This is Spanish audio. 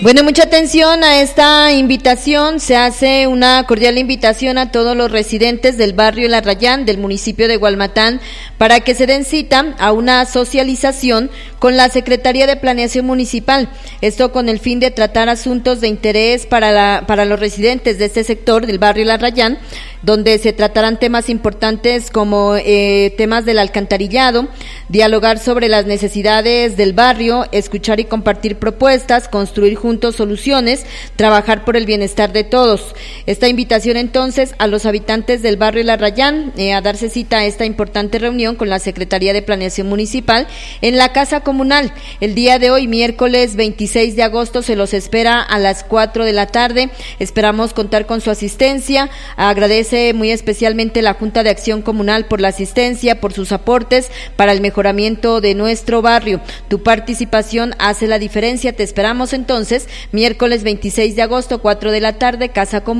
Bueno, mucha atención a esta invitación. Se hace una cordial invitación a todos los residentes del barrio El Arrayán del municipio de Gualmatán para que se den cita a una socialización con la Secretaría de Planeación Municipal. Esto con el fin de tratar asuntos de interés para los residentes de este sector del barrio El Arrayán, donde se tratarán temas importantes como temas del alcantarillado, dialogar sobre las necesidades del barrio, escuchar y compartir propuestas, construir juntos soluciones, trabajar por el bienestar de todos. Esta invitación entonces a los habitantes del barrio El Arrayán a darse cita a esta importante reunión con la Secretaría de Planeación Municipal en la Casa Comunal. El día de hoy, miércoles 26 de agosto, se los espera a las 4 de la tarde. Esperamos contar con su asistencia. Agradece muy especialmente la Junta de Acción Comunal por la asistencia, por sus aportes para el mejoramiento de nuestro barrio. Tu participación hace la diferencia. Te esperamos entonces miércoles 26 de agosto, 4 de la tarde, Casa Comunal.